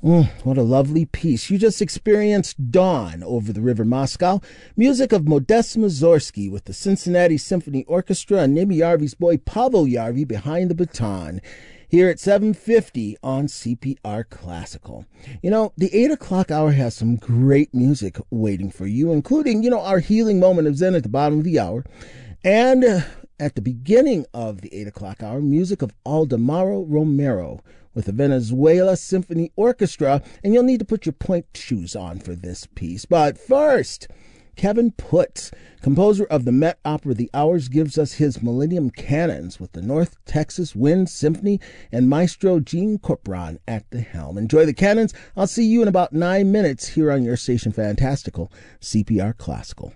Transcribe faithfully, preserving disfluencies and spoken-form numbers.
Mm, what a lovely piece. You just experienced Dawn over the River Moscow, music of Modest Mussorgsky with the Cincinnati Symphony Orchestra and Nimi Yarvi's boy Pavel Yarvi behind the baton, here at seven fifty on C P R Classical. You know, the eight o'clock hour has some great music waiting for you, including, you know, our healing moment of Zen at the bottom of the hour. And uh, at the beginning of the eight o'clock hour, music of Aldemaro Romero with the Venezuela Symphony Orchestra, and you'll need to put your point shoes on for this piece. But first, Kevin Putz, composer of the Met Opera The Hours, gives us his Millennium Canons with the North Texas Wind Symphony and Maestro Gene Corporan at the helm. Enjoy the canons. I'll see you in about nine minutes here on your station Fantastical, C P R Classical.